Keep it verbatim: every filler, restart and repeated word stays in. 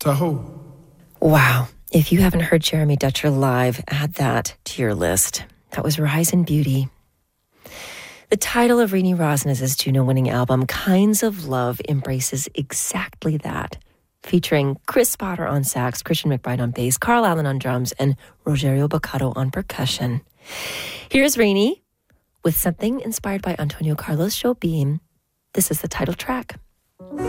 Tahoe. Wow. If you haven't heard Jeremy Dutcher live, add that to your list. That was Rise in Beauty. The title of Rini Rosnes' Juno-winning album, Kinds of Love, embraces exactly that, featuring Chris Potter on sax, Christian McBride on bass, Carl Allen on drums, and Rogerio Boccato on percussion. Here's Rini with something inspired by Antonio Carlos Jobim. This is the title track.